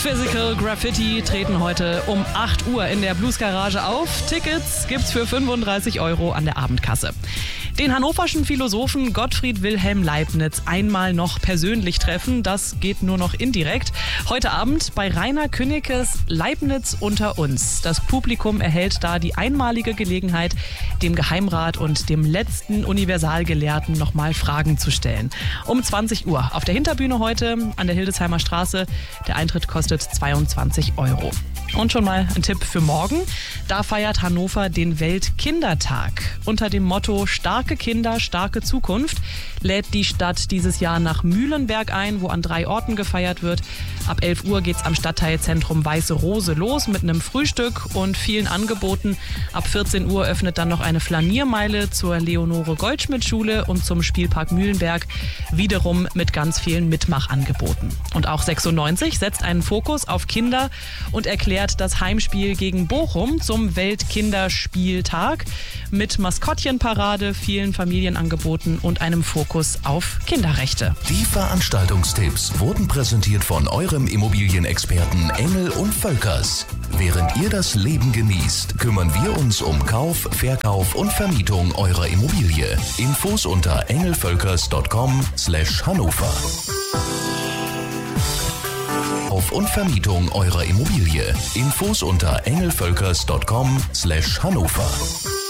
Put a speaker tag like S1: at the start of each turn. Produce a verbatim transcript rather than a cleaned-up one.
S1: Physical Graffiti treten heute um acht Uhr in der Blues Garage auf. Tickets gibt's für fünfunddreißig Euro an der Abendkasse. Den hannoverschen Philosophen Gottfried Wilhelm Leibniz einmal noch persönlich treffen, das geht nur noch indirekt. Heute Abend bei Rainer Künnekes Leibniz unter uns. Das Publikum erhält da die einmalige Gelegenheit, dem Geheimrat und dem letzten Universalgelehrten nochmal Fragen zu stellen. Um zwanzig Uhr auf der Hinterbühne heute an der Hildesheimer Straße. Der Eintritt kostet zweiundzwanzig Euro. Und schon mal ein Tipp für morgen. Da feiert Hannover den Weltkindertag. Unter dem Motto Starke Kinder, starke Zukunft lädt die Stadt dieses Jahr nach Mühlenberg ein, wo an drei Orten gefeiert wird. Ab elf Uhr geht's am Stadtteilzentrum Weiße Rose los mit einem Frühstück und vielen Angeboten. Ab vierzehn Uhr öffnet dann noch eine Flaniermeile zur Leonore-Goldschmidt-Schule und zum Spielpark Mühlenberg, wiederum mit ganz vielen Mitmachangeboten. Und auch sechsundneunzig setzt einen Fokus auf Kinder und erklärt das Heimspiel gegen Bochum zum Weltkinderspieltag mit Maskottchenparade, vielen Familienangeboten und einem Fokus auf Kinderrechte.
S2: Die Veranstaltungstipps wurden präsentiert von eurem Immobilienexperten Engel und Völkers. Während ihr das Leben genießt, kümmern wir uns um Kauf, Verkauf und Vermietung eurer Immobilie. Infos unter engelvölkers punkt com slash Hannover. Kauf und Vermietung eurer Immobilie. Infos unter engelvölkers punkt com slash Hannover.